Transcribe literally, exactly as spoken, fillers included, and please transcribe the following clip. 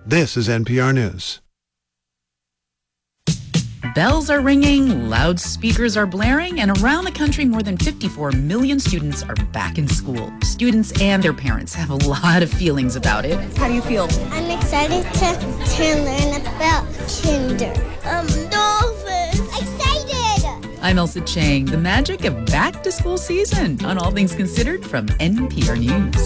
This is N P R News. Bells are ringing, loudspeakers are blaring, and around the country, more than fifty-four million students are back in school. Students and their parents have a lot of feelings about it. How do you feel? I'm excited to, to learn about kinder. Um, dolphins. Excited! I'm Elsa Chang. The magic of back-to-school season on All Things Considered from N P R News.